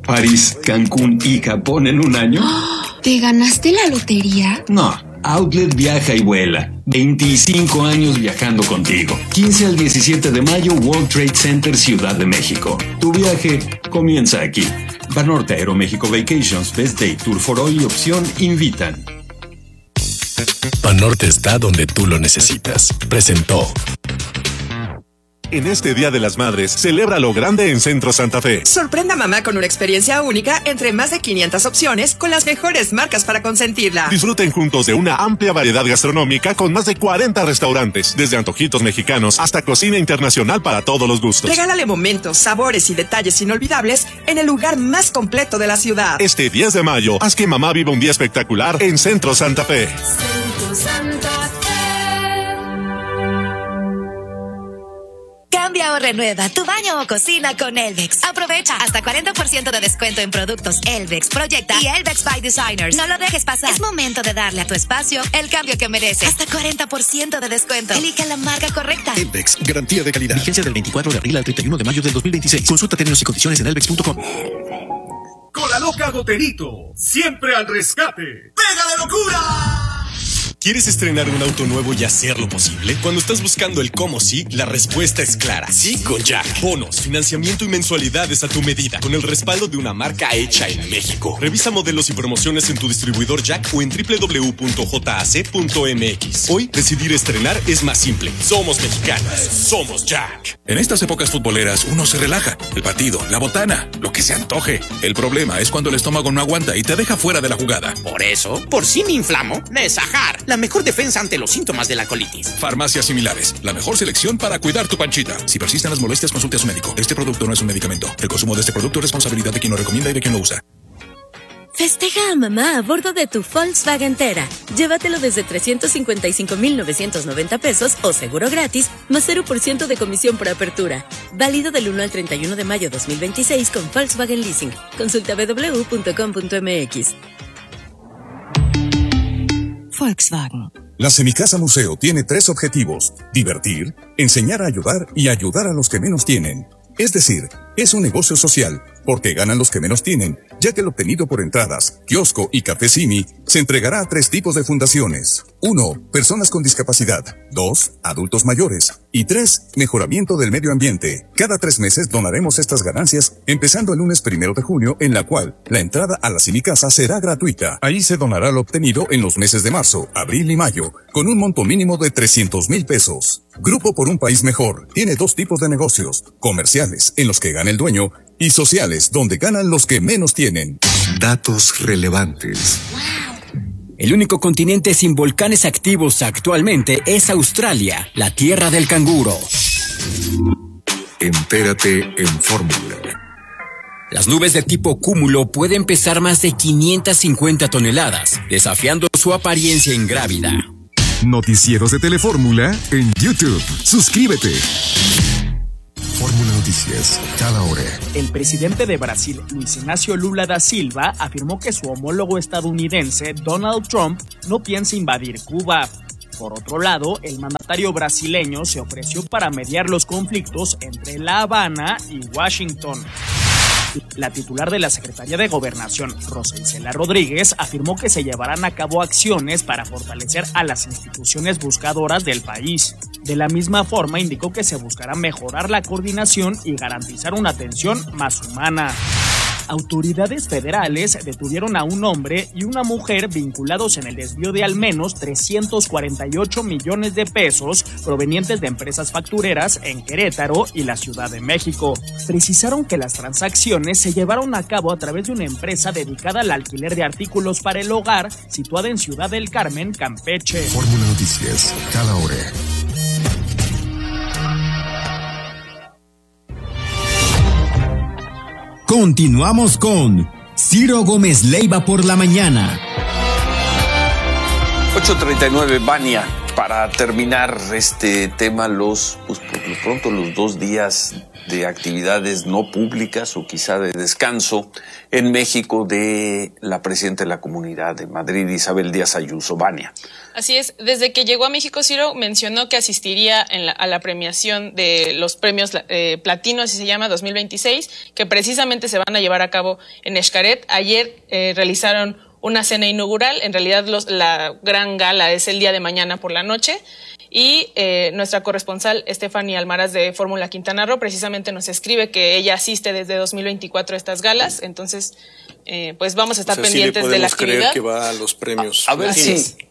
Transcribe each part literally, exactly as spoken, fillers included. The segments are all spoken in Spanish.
París, Cancún y Japón en un año? ¿Te ganaste la lotería? No, Outlet viaja y vuela. veinticinco años viajando contigo. quince al diecisiete de mayo, World Trade Center, Ciudad de México. Tu viaje comienza aquí. Banorte Aeroméxico Vacations, Best Day, Tour for Hoy y Opción invitan. Banorte está donde tú lo necesitas. Presentó. En este Día de las Madres, celebra lo grande en Centro Santa Fe. Sorprenda a mamá con una experiencia única entre más de quinientas opciones con las mejores marcas para consentirla. Disfruten juntos de una amplia variedad gastronómica con más de cuarenta restaurantes, desde antojitos mexicanos hasta cocina internacional para todos los gustos. Regálale momentos, sabores y detalles inolvidables en el lugar más completo de la ciudad. Este diez de mayo, haz que mamá viva un día espectacular en Centro Santa Fe. Centro Santa Fe. Cambia o renueva tu baño o cocina con Elvex. Aprovecha hasta cuarenta por ciento de descuento en productos Elvex, Proyecta y Elvex by Designers. No lo dejes pasar. Es momento de darle a tu espacio el cambio que merece. Hasta cuarenta por ciento de descuento. Elige la marca correcta. Elvex, garantía de calidad. Vigencia del veinticuatro de abril al treinta y uno de mayo del dos mil veintiséis. Consulta términos y condiciones en elvex punto com. Con la loca Goterito, siempre al rescate. ¡Pega de locura! ¿Quieres estrenar un auto nuevo y hacerlo posible? Cuando estás buscando el cómo sí, la respuesta es clara. Sí con Jack. Bonos, financiamiento y mensualidades a tu medida, con el respaldo de una marca hecha en México. Revisa modelos y promociones en tu distribuidor Jack o en doble u doble u doble u punto j a c punto m x. Hoy, decidir estrenar es más simple. Somos mexicanos. Somos Jack. En estas épocas futboleras, uno se relaja. El partido, la botana, lo que se antoje. El problema es cuando el estómago no aguanta y te deja fuera de la jugada. Por eso, por si me inflamo, Nesajar, la mejor defensa ante los síntomas de la colitis. Farmacias similares, la mejor selección para cuidar tu panchita. Si persisten las molestias, consulte a su médico. Este producto no es un medicamento. El consumo de este producto es responsabilidad de quien lo recomienda y de quien lo usa. Festeja a mamá a bordo de tu Volkswagen Tera. Llévatelo desde trescientos cincuenta y cinco mil novecientos noventa pesos o seguro gratis, más cero por ciento de comisión por apertura. Válido del uno al treinta y uno de mayo dos mil veintiséis con Volkswagen Leasing. Consulta doble u doble u doble u punto com punto m x. Volkswagen. La Semicasa Museo tiene tres objetivos: divertir, enseñar a ayudar y ayudar a los que menos tienen. Es decir, es un negocio social, porque ganan los que menos tienen, ya que el obtenido por entradas, kiosco y café Simi se entregará a tres tipos de fundaciones. Uno, personas con discapacidad. Dos, adultos mayores. Y tres, mejoramiento del medio ambiente. Cada tres meses donaremos estas ganancias, empezando el lunes primero de junio, en la cual la entrada a la Semicasa será gratuita. Ahí se donará lo obtenido en los meses de marzo, abril y mayo, con un monto mínimo de trescientos mil pesos. Grupo por un país mejor tiene dos tipos de negocios: comerciales, en los que gana el dueño, y sociales, donde ganan los que menos tienen. Datos relevantes. El único continente sin volcanes activos actualmente es Australia, la tierra del canguro. Entérate en Fórmula. Las nubes de tipo cúmulo pueden pesar más de quinientas cincuenta toneladas, desafiando su apariencia ingrávida. Noticieros de Telefórmula en YouTube. Suscríbete. Fórmula Noticias, cada hora. El presidente de Brasil, Luis Ignacio Lula da Silva, afirmó que su homólogo estadounidense, Donald Trump, no piensa invadir Cuba. Por otro lado, el mandatario brasileño se ofreció para mediar los conflictos entre La Habana y Washington. La titular de la Secretaría de Gobernación, Rosa Isela Rodríguez, afirmó que se llevarán a cabo acciones para fortalecer a las instituciones buscadoras del país. De la misma forma, indicó que se buscará mejorar la coordinación y garantizar una atención más humana. Autoridades federales detuvieron a un hombre y una mujer vinculados en el desvío de al menos trescientos cuarenta y ocho millones de pesos provenientes de empresas factureras en Querétaro y la Ciudad de México. Precisaron que las transacciones se llevaron a cabo a través de una empresa dedicada al alquiler de artículos para el hogar situada en Ciudad del Carmen, Campeche. Fórmula Noticias, cada hora. Continuamos con Ciro Gómez Leiva por la mañana. ocho treinta y nueve, Vania. Para terminar este tema, los, pues por lo pronto los dos días de actividades no públicas o quizá de descanso en México de la presidenta de la Comunidad de Madrid, Isabel Díaz Ayuso. Vania. Así es, desde que llegó a México, Ciro mencionó que asistiría en la, a la premiación de los premios eh, Platino, así se llama, dos mil veintiséis, que precisamente se van a llevar a cabo en Xcaret. Ayer eh, realizaron una cena inaugural, en realidad los, la gran gala es el día de mañana por la noche, y eh, nuestra corresponsal Estefanía Almaraz de Fórmula Quintana Roo precisamente nos escribe que ella asiste desde dos mil veinticuatro a estas galas, entonces eh, pues vamos a estar o sea, pendientes sí de la actividad. Creer que va a los premios. A, a ver si... Sí.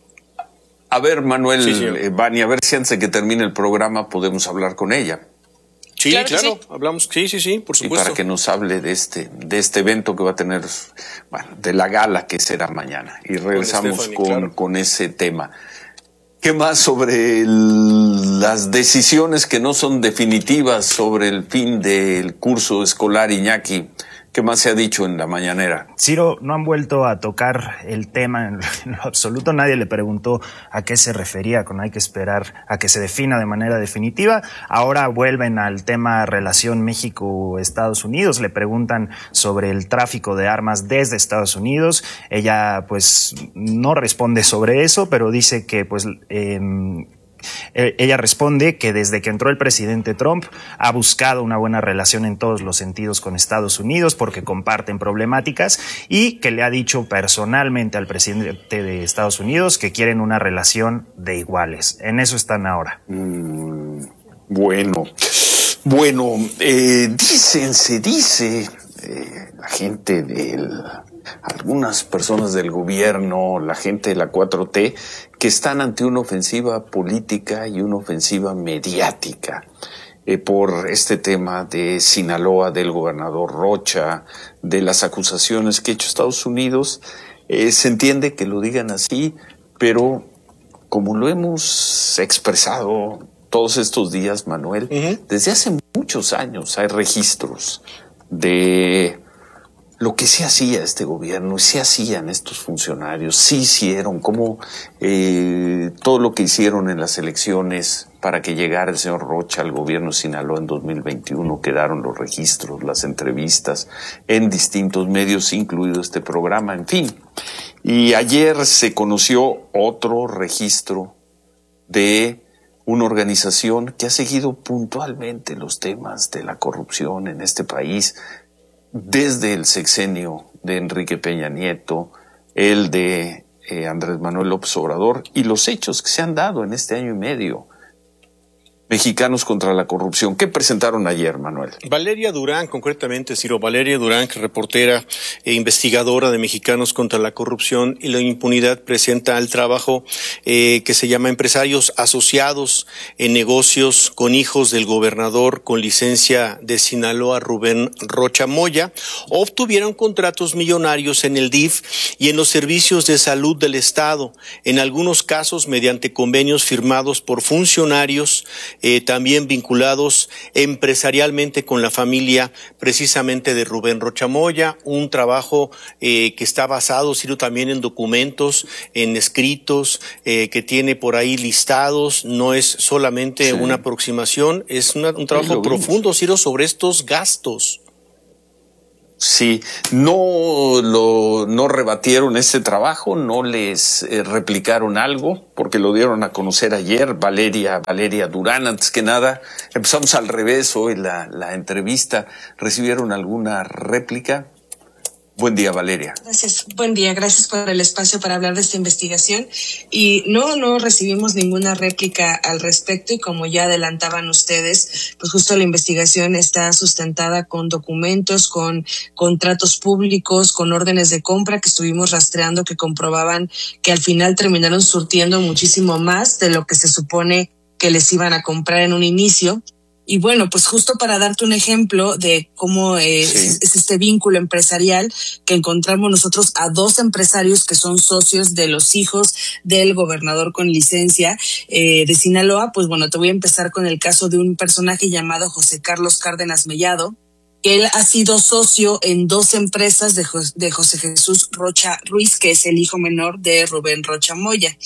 A ver, Manuel, sí, sí. Eh, Vania, a ver si antes de que termine el programa podemos hablar con ella. Sí, claro, claro. Sí. hablamos, sí, sí, sí, por supuesto. Y para que nos hable de este, de este evento que va a tener, bueno, de la gala que será mañana. Y regresamos con, con, claro. con ese tema. ¿Qué más sobre el, las decisiones que no son definitivas sobre el fin del curso escolar, Iñaki? ¿Qué más se ha dicho en la mañanera? Ciro, no han vuelto a tocar el tema en lo absoluto. Nadie le preguntó a qué se refería con hay que esperar a que se defina de manera definitiva. Ahora vuelven al tema relación México-Estados Unidos. Le preguntan sobre el tráfico de armas desde Estados Unidos. Ella pues no responde sobre eso, pero dice que pues... Eh, Ella responde que desde que entró el presidente Trump ha buscado una buena relación en todos los sentidos con Estados Unidos porque comparten problemáticas y que le ha dicho personalmente al presidente de Estados Unidos que quieren una relación de iguales. En eso están ahora. Mm, bueno, bueno, eh, dicen, se dice, eh, la gente del... algunas personas del gobierno, la gente de la cuatro T, que están ante una ofensiva política y una ofensiva mediática eh, por este tema de Sinaloa, del gobernador Rocha, de las acusaciones que ha hecho Estados Unidos. Eh, se entiende que lo digan así, pero como lo hemos expresado todos estos días, Manuel, uh-huh. desde hace muchos años hay registros de... lo que sí hacía este gobierno, sí hacían estos funcionarios, sí hicieron, como eh, todo lo que hicieron en las elecciones para que llegara el señor Rocha al gobierno de Sinaloa en dos mil veintiuno, quedaron los registros, las entrevistas en distintos medios, incluido este programa, en fin. Y ayer se conoció otro registro de una organización que ha seguido puntualmente los temas de la corrupción en este país, desde el sexenio de Enrique Peña Nieto, el de eh, Andrés Manuel López Obrador y los hechos que se han dado en este año y medio. Mexicanos contra la corrupción. ¿Qué presentaron ayer, Manuel? Valeria Durán, concretamente, Ciro, Valeria Durán, que reportera e investigadora de Mexicanos contra la corrupción y la impunidad, presenta el trabajo eh, que se llama Empresarios Asociados en Negocios con Hijos del Gobernador con licencia de Sinaloa, Rubén Rocha Moya, obtuvieron contratos millonarios en el D I F y en los servicios de salud del Estado, en algunos casos mediante convenios firmados por funcionarios Eh, también vinculados empresarialmente con la familia precisamente de Rubén Rocha Moya, un trabajo eh, que está basado, Ciro, también en documentos, en escritos, eh, que tiene por ahí listados, no es solamente sí. una aproximación, es una, un trabajo profundo, Ciro, sobre estos gastos. Sí, no lo no rebatieron este trabajo, no les eh, replicaron algo, porque lo dieron a conocer ayer. Valeria Valeria Durán, antes que nada, empezamos al revés hoy la, la entrevista. ¿Recibieron alguna réplica? Buen día, Valeria. Gracias, buen día, gracias por el espacio para hablar de esta investigación. Y no, no recibimos ninguna réplica al respecto y como ya adelantaban ustedes, pues justo la investigación está sustentada con documentos, con contratos públicos, con órdenes de compra que estuvimos rastreando que comprobaban que al final terminaron surtiendo muchísimo más de lo que se supone que les iban a comprar en un inicio. Y bueno, pues justo para darte un ejemplo de cómo eh, sí. es, es este vínculo empresarial que encontramos nosotros a dos empresarios que son socios de los hijos del gobernador con licencia eh, de Sinaloa, pues bueno, te voy a empezar con el caso de un personaje llamado José Carlos Cárdenas Mellado. Él ha sido socio en dos empresas de, de José Jesús Rocha Ruiz, que es el hijo menor de Rubén Rocha Moya.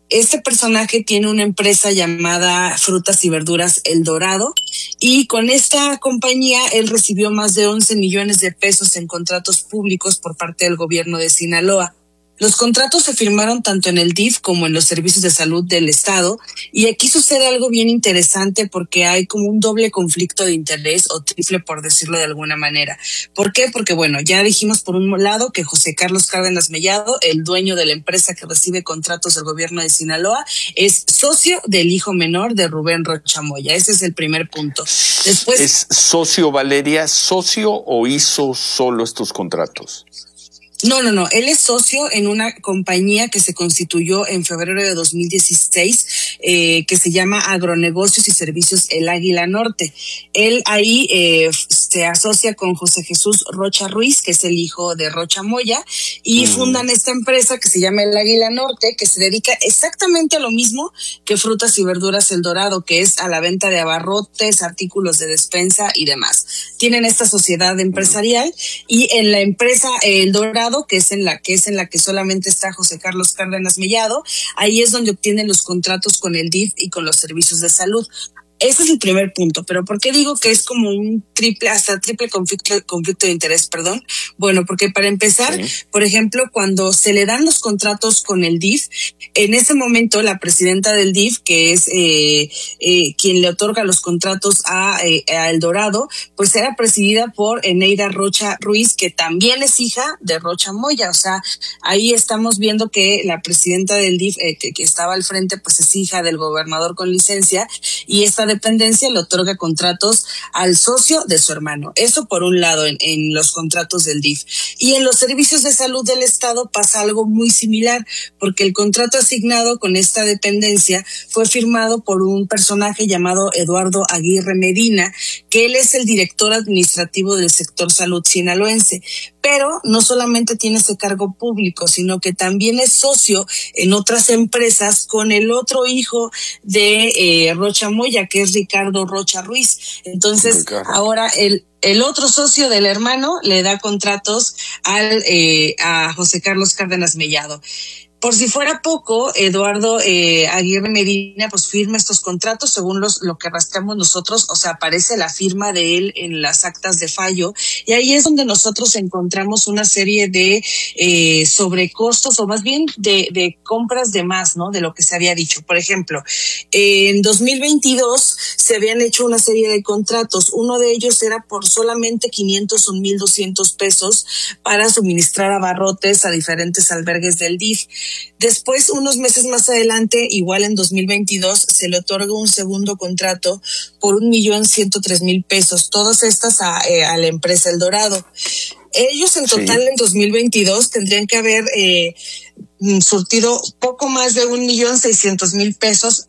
Este personaje tiene una empresa llamada Frutas y Verduras El Dorado, y con esta compañía él recibió más de once millones de pesos en contratos públicos por parte del gobierno de Sinaloa. Los contratos se firmaron tanto en el D I F como en los servicios de salud del estado, y aquí sucede algo bien interesante porque hay como un doble conflicto de interés, o triple por decirlo de alguna manera. ¿Por qué? Porque bueno, ya dijimos por un lado que José Carlos Cárdenas Mellado, el dueño de la empresa que recibe contratos del gobierno de Sinaloa, es socio del hijo menor de Rubén Rocha Moya. Ese es el primer punto. Después, ¿es socio, Valeria, socio o hizo solo estos contratos? No, no, no. Él es socio en una compañía que se constituyó en febrero de dos mil dieciséis, eh, que se llama Agronegocios y Servicios El Águila Norte. Él ahí eh, se asocia con José Jesús Rocha Ruiz, que es el hijo de Rocha Moya, y mm. fundan esta empresa que se llama El Águila Norte, que se dedica exactamente a lo mismo que Frutas y Verduras El Dorado, que es a la venta de abarrotes, artículos de despensa y demás. Tienen esta sociedad empresarial, y en la empresa eh, El Dorado, que es en la que es en la que solamente está José Carlos Cárdenas Mellado, ahí es donde obtienen los contratos con el D I F y con los servicios de salud. Ese es el primer punto. Pero ¿por qué digo que es como un triple, hasta triple conflicto, conflicto de interés, perdón? Bueno, porque para empezar, sí. por ejemplo, cuando se le dan los contratos con el D I F, en ese momento la presidenta del D I F, que es eh, eh, quien le otorga los contratos a, eh, a El Dorado, pues era presidida por Eneida Rocha Ruiz, que también es hija de Rocha Moya. O sea, ahí estamos viendo que la presidenta del D I F, eh, que, que estaba al frente, pues es hija del gobernador con licencia, y esta dependencia le otorga contratos al socio de su hermano. Eso por un lado en, en los contratos del D I F. Y en los servicios de salud del estado pasa algo muy similar, porque el contrato asignado con esta dependencia fue firmado por un personaje llamado Eduardo Aguirre Medina, que él es el director administrativo del sector salud sinaloense. Pero no solamente tiene ese cargo público, sino que también es socio en otras empresas con el otro hijo de eh, Rocha Moya, que es Ricardo Rocha Ruiz. Entonces, Ricardo. ahora el El otro socio del hermano le da contratos al eh, a José Carlos Cárdenas Mellado. Por si fuera poco, Eduardo eh, Aguirre Medina pues firma estos contratos según los lo que rastreamos nosotros, o sea, aparece la firma de él en las actas de fallo, y ahí es donde nosotros encontramos una serie de eh, sobrecostos, o más bien de, de compras de más, ¿no? De lo que se había dicho. Por ejemplo, eh, en dos mil veintidós se habían hecho una serie de contratos. Uno de ellos era por solamente quinientos un mil doscientos pesos para suministrar abarrotes a diferentes albergues del D I F. Después, unos meses más adelante, igual en dos mil veintidós, se le otorga un segundo contrato por un millón ciento tres mil pesos, todas estas a, eh, a la empresa El Dorado. Ellos en total sí. en dos mil veintidós tendrían que haber eh, surtido poco más de un millón seiscientos mil pesos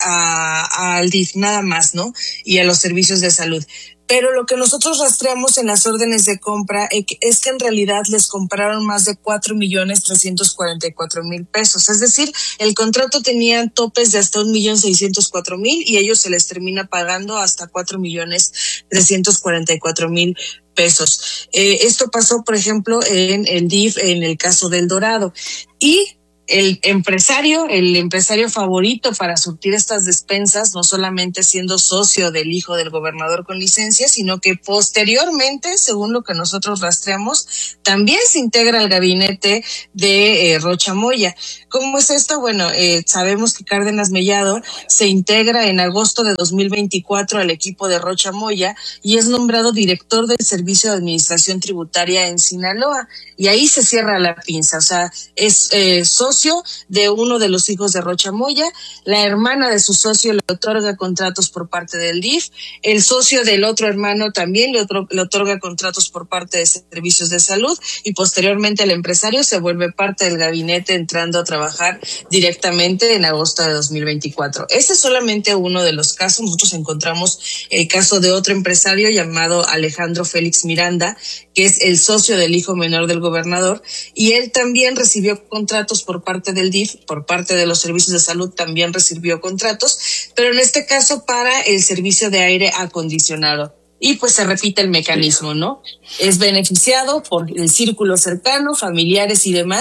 al D I F, nada más, ¿no? Y a los servicios de salud. Pero lo que nosotros rastreamos en las órdenes de compra es que en realidad les compraron más de cuatro millones trescientos cuarenta y cuatro mil pesos. Es decir, el contrato tenía topes de hasta un millón seiscientos cuatro mil y ellos se les termina pagando hasta cuatro millones trescientos cuarenta y cuatro mil pesos. Eh, esto pasó, por ejemplo, en el D I F, en el caso del Dorado. Y el empresario, el empresario favorito para surtir estas despensas, no solamente siendo socio del hijo del gobernador con licencia, sino que posteriormente, según lo que nosotros rastreamos, también se integra al gabinete de eh, Rocha Moya. ¿Cómo es esto? Bueno, eh, sabemos que Cárdenas Mellado se integra en agosto de dos mil veinticuatro al equipo de Rocha Moya y es nombrado director del Servicio de Administración Tributaria en Sinaloa. Y ahí se cierra la pinza, o sea, es eh, socio de uno de los hijos de Rocha Moya, la hermana de su socio le otorga contratos por parte del D I F, el socio del otro hermano también le, otro, le otorga contratos por parte de servicios de salud y posteriormente el empresario se vuelve parte del gabinete entrando a trabajar directamente en agosto de dos mil veinticuatro. Ese es solamente uno de los casos. Nosotros encontramos el caso de otro empresario llamado Alejandro Félix Miranda, que es el socio del hijo menor del gobernador, y él también recibió contratos por parte del D I F, por parte de los servicios de salud también recibió contratos, pero en este caso para el servicio de aire acondicionado. Y pues se repite el mecanismo, ¿no? Es beneficiado por el círculo cercano, familiares y demás,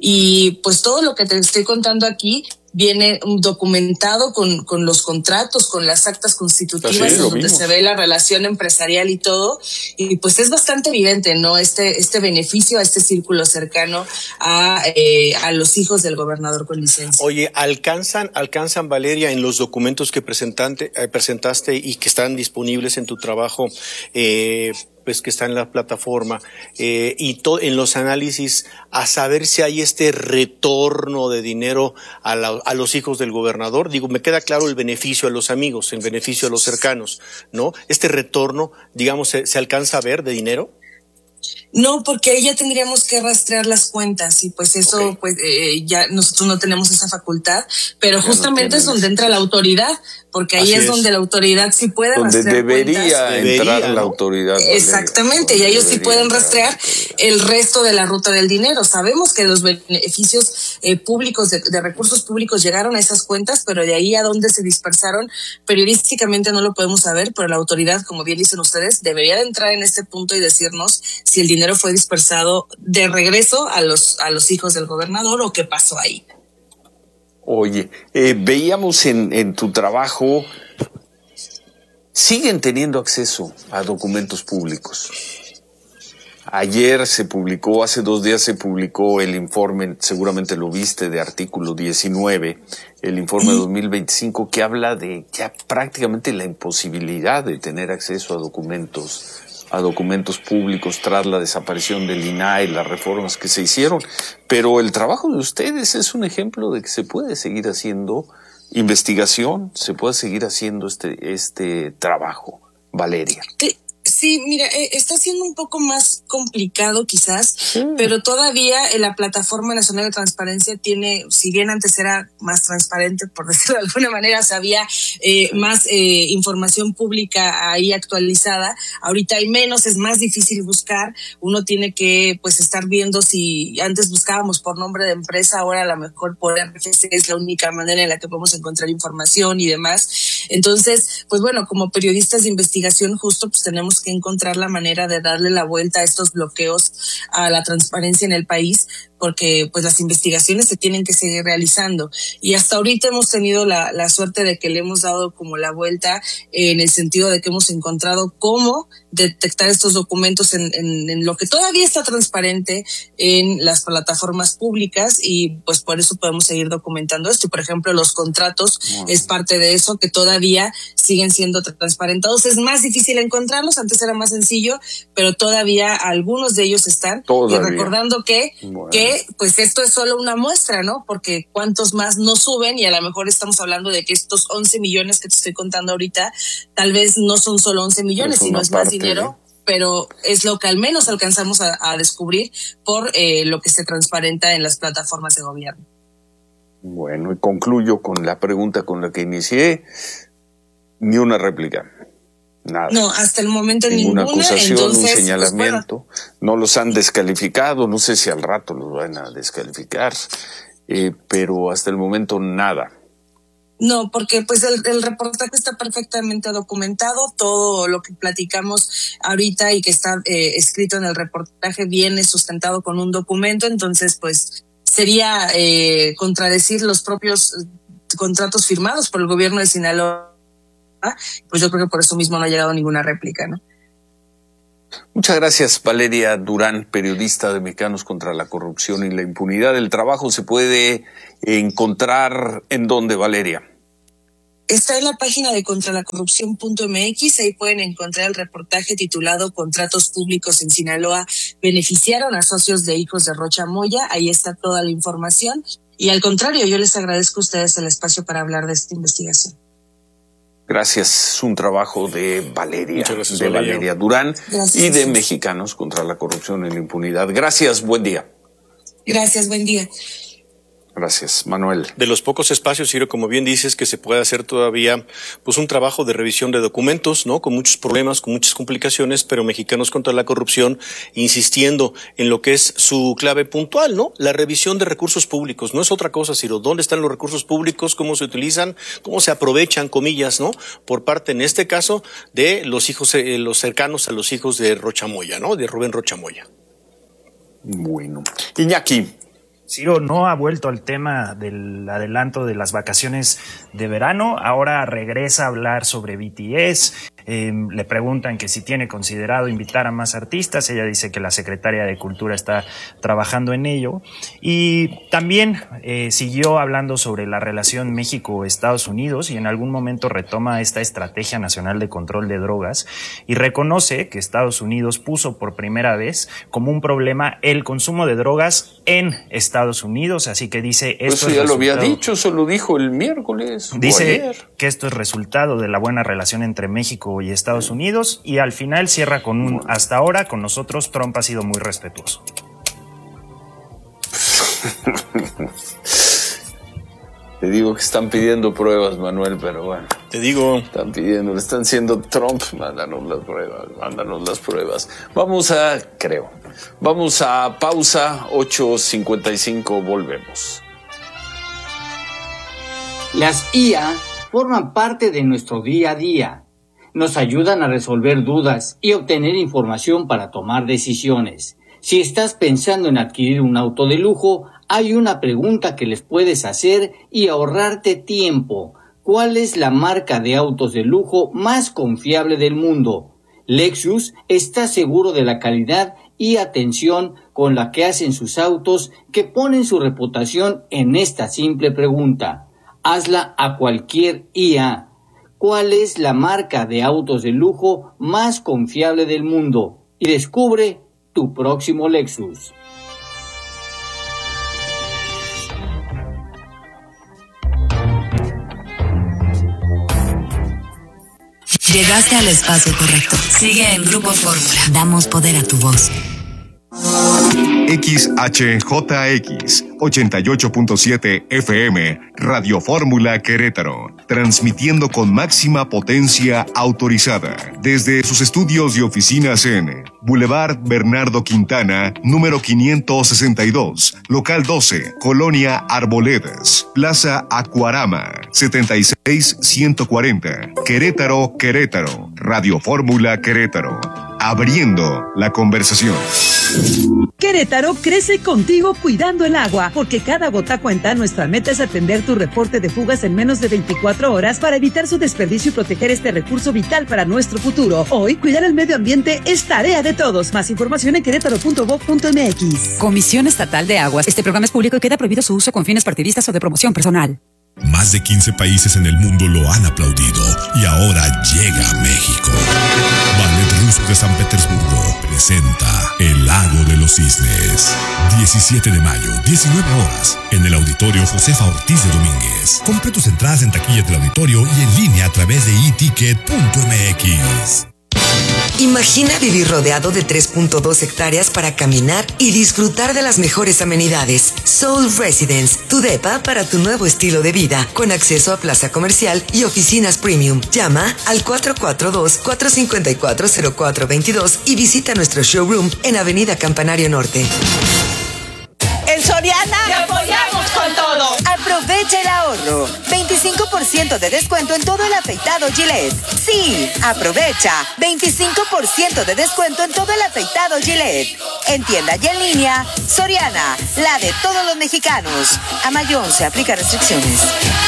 Y pues todo lo que te estoy contando aquí viene documentado con, con los contratos, con las actas constitutivas, en donde se ve la relación empresarial y todo, y pues es bastante evidente, ¿no? Este, este beneficio a este círculo cercano a, eh, a los hijos del gobernador con licencia. Oye, ¿alcanzan, alcanzan, Valeria, en los documentos que presentante, eh, presentaste y que están disponibles en tu trabajo, eh, pues que está en la plataforma, eh, y to, en los análisis, a saber si hay este retorno de dinero a, la, a los hijos del gobernador? Digo, me queda claro el beneficio a los amigos, el beneficio a los cercanos, ¿no? Este retorno, digamos, ¿se, se alcanza a ver de dinero? No, porque ahí ya tendríamos que rastrear las cuentas y pues eso, okay. pues eh, ya nosotros no tenemos esa facultad, pero ya justamente no es donde entra la autoridad, porque ahí es, es donde la autoridad sí puede donde rastrear debería cuentas. entrar Debería, la autoridad. Valeria. Exactamente, y ellos sí pueden rastrear el resto de la ruta del dinero. Sabemos que los beneficios eh, públicos de, de recursos públicos llegaron a esas cuentas, pero de ahí a dónde se dispersaron, periodísticamente no lo podemos saber, pero la autoridad, como bien dicen ustedes, debería de entrar en este punto y decirnos si el dinero fue dispersado de regreso a los, a los hijos del gobernador o qué pasó ahí. Oye, eh, veíamos en, en tu trabajo, siguen teniendo acceso a documentos públicos. Ayer se publicó, hace dos días se publicó el informe, seguramente lo viste, de artículo diecinueve, el informe dos mil veinticinco, que habla de ya prácticamente la imposibilidad de tener acceso a documentos a documentos públicos tras la desaparición del I N A H, las reformas que se hicieron. Pero el trabajo de ustedes es un ejemplo de que se puede seguir haciendo investigación, se puede seguir haciendo este, este trabajo. Valeria. Sí, mira, eh, está siendo un poco más complicado quizás, sí. pero todavía eh, la Plataforma Nacional de Transparencia tiene, si bien antes era más transparente, por decirlo de alguna manera, o sea, había eh, sí. más eh, información pública ahí actualizada, ahorita hay menos, es más difícil buscar, uno tiene que pues estar viendo si antes buscábamos por nombre de empresa, ahora a lo mejor por R F C es la única manera en la que podemos encontrar información y demás. Entonces, pues bueno, como periodistas de investigación justo pues tenemos que encontrar la manera de darle la vuelta a estos bloqueos a la transparencia en el país, porque pues las investigaciones se tienen que seguir realizando. Y hasta ahorita hemos tenido la, la suerte de que le hemos dado como la vuelta en el sentido de que hemos encontrado cómo detectar estos documentos en, en, en lo que todavía está transparente en las plataformas públicas, y pues por eso podemos seguir documentando esto. Y por ejemplo, los contratos wow. es parte de eso, que todavía siguen siendo transparentados. Es más difícil encontrarlos, antes era más sencillo, pero todavía algunos de ellos están. Todavía. Y recordando que, bueno. que pues esto es solo una muestra, ¿no? Porque cuántos más no suben, y a lo mejor estamos hablando de que estos once millones que te estoy contando ahorita, tal vez no son solo once millones, es sino es más dinero, de... pero es lo que al menos alcanzamos a, a descubrir por eh, lo que se transparenta en las plataformas de gobierno. Bueno, y concluyo con la pregunta con la que inicié, ni una réplica. Nada. No, hasta el momento ninguna. ninguna acusación, entonces, un señalamiento. Pues bueno. No los han descalificado, no sé si al rato los van a descalificar, eh, pero hasta el momento nada. No, porque pues el, el reportaje está perfectamente documentado, todo lo que platicamos ahorita y que está eh, escrito en el reportaje viene sustentado con un documento, entonces pues sería eh, contradecir los propios contratos firmados por el gobierno de Sinaloa. Pues yo creo que por eso mismo no ha llegado ninguna réplica, ¿no? Muchas gracias, Valeria Durán, periodista de Mexicanos contra la Corrupción y la Impunidad. El trabajo se puede encontrar ¿en dónde, Valeria? Está en la página de contralacorrupción punto m x, ahí pueden encontrar el reportaje titulado Contratos Públicos en Sinaloa beneficiaron a socios de hijos de Rocha Moya, ahí está toda la información, y al contrario, yo les agradezco a ustedes el espacio para hablar de esta investigación. Gracias, es un trabajo de Valeria, gracias, de Valeria. Valeria Durán gracias, y de gracias. Mexicanos contra la Corrupción y la Impunidad. Gracias, buen día. Gracias, buen día. Gracias, Manuel. De los pocos espacios, Ciro, como bien dices, que se puede hacer todavía pues un trabajo de revisión de documentos, ¿no? Con muchos problemas, con muchas complicaciones, pero Mexicanos contra la Corrupción insistiendo en lo que es su clave puntual, ¿no? La revisión de recursos públicos. No es otra cosa, Ciro. ¿Dónde están los recursos públicos? ¿Cómo se utilizan? ¿Cómo se aprovechan, comillas, ¿no? Por parte, en este caso, de los hijos, eh, los cercanos a los hijos de Rocha Moya, ¿no? De Rubén Rocha Moya. Bueno. Iñaki. Ciro no ha vuelto al tema del adelanto de las vacaciones de verano, ahora regresa a hablar sobre B T S, eh, le preguntan que si tiene considerado invitar a más artistas, ella dice que la secretaria de Cultura está trabajando en ello, y también eh, siguió hablando sobre la relación México-Estados Unidos y en algún momento retoma esta estrategia nacional de control de drogas y reconoce que Estados Unidos puso por primera vez como un problema el consumo de drogas en Estados Unidos, así que dice esto eso ya es lo había dicho, eso lo dijo el miércoles. Dice que esto es resultado de la buena relación entre México y Estados Unidos y al final cierra con un hasta ahora con nosotros Trump ha sido muy respetuoso. Te digo que están pidiendo pruebas, Manuel, pero bueno. Te digo. Están pidiendo, le están diciendo Trump, mándanos las pruebas, mándanos las pruebas. Vamos a, creo, vamos a pausa, ocho cincuenta y cinco, volvemos. Las I A forman parte de nuestro día a día. Nos ayudan a resolver dudas y obtener información para tomar decisiones. Si estás pensando en adquirir un auto de lujo, hay una pregunta que les puedes hacer y ahorrarte tiempo. ¿Cuál es la marca de autos de lujo más confiable del mundo? Lexus está seguro de la calidad y atención con la que hacen sus autos, que ponen su reputación en esta simple pregunta. Hazla a cualquier I A. ¿Cuál es la marca de autos de lujo más confiable del mundo? Y descubre tu próximo Lexus. Llegaste al espacio correcto. Sigue en Grupo Fórmula. Damos poder a tu voz. X H J X ochenta y ocho punto siete F M, Radio Fórmula Querétaro, transmitiendo con máxima potencia autorizada desde sus estudios y oficinas en Boulevard Bernardo Quintana, número quinientos sesenta y dos, local doce, Colonia Arboledas, Plaza Acuarama, setenta y seis ciento cuarenta, Querétaro, Querétaro, Radio Fórmula Querétaro, abriendo la conversación. Querétaro crece contigo cuidando el agua, porque cada gota cuenta. Nuestra meta es atender tu reporte de fugas en menos de veinticuatro horas para evitar su desperdicio y proteger este recurso vital para nuestro futuro. Hoy, cuidar el medio ambiente es tarea de todos. Más información en querétaro punto gov punto m x. Comisión Estatal de Aguas. Este programa es público y queda prohibido su uso con fines partidistas o de promoción personal. Más de quince países en el mundo lo han aplaudido y ahora llega a México. Ballet Ruso de San Petersburgo presenta El Lago de los Cisnes. diecisiete de mayo, diecinueve horas, en el Auditorio Josefa Ortiz de Domínguez. Compre tus entradas en taquillas del auditorio y en línea a través de e ticket punto m x. Imagina vivir rodeado de tres punto dos hectáreas para caminar y disfrutar de las mejores amenidades. Soul Residence, tu depa para tu nuevo estilo de vida, con acceso a plaza comercial y oficinas premium. Llama al cuatro cuatro dos, cuatro cinco cuatro, cero cuatro dos dos y visita nuestro showroom en Avenida Campanario Norte. En Soriana te apoyamos con todo. Aprovecha el ahorro. veinticinco por ciento de descuento en todo el afeitado Gillette. Sí, aprovecha. veinticinco por ciento de descuento en todo el afeitado Gillette. En tienda y en línea, Soriana, la de todos los mexicanos. A Mayón se aplica restricciones.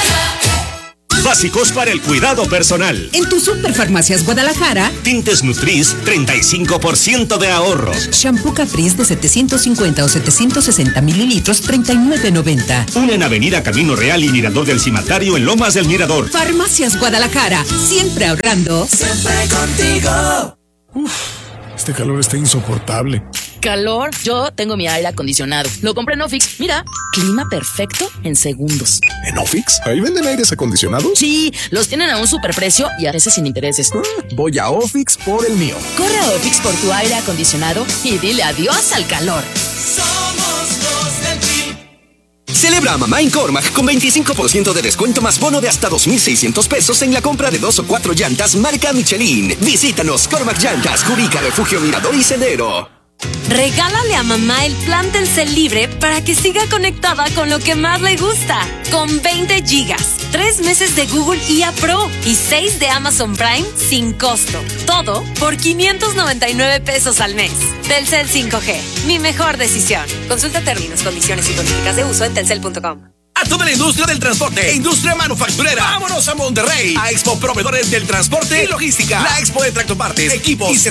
Básicos para el cuidado personal. En tu Superfarmacias Guadalajara, Tintes Nutris, treinta y cinco por ciento de ahorro. Shampoo Caprice de setecientos cincuenta o setecientos sesenta mililitros, treinta y nueve noventa. Una en Avenida Camino Real y Mirador del Cimatario en Lomas del Mirador. Farmacias Guadalajara, siempre ahorrando. Siempre contigo. Uf, este calor está insoportable. ¿Calor? Yo tengo mi aire acondicionado. Lo compré en Ofix. Mira, clima perfecto en segundos. ¿En Ofix? ¿Ahí venden aires acondicionados? Sí, los tienen a un superprecio y a veces sin intereses. Mm, voy a Ofix por el mío. Corre a Ofix por tu aire acondicionado y dile adiós al calor. Somos los del Team. Celebra a mamá en Cormac con veinticinco por ciento de descuento más bono de hasta dos mil seiscientos pesos en la compra de dos o cuatro llantas marca Michelin. Visítanos, Cormac Llantas, Jubica, Refugio Mirador y Sendero. Regálale a mamá el plan Telcel Libre para que siga conectada con lo que más le gusta. Con veinte gigas, tres meses de Google I A Pro y seis de Amazon Prime sin costo. Todo por quinientos noventa y nueve pesos al mes. Telcel cinco G, mi mejor decisión. Consulta términos, condiciones y políticas de uso en telcel punto com. A toda la industria del transporte e industria manufacturera. Vámonos a Monterrey, a Expo Proveedores del Transporte y Logística. La Expo de Tractopartes, equipos y servicios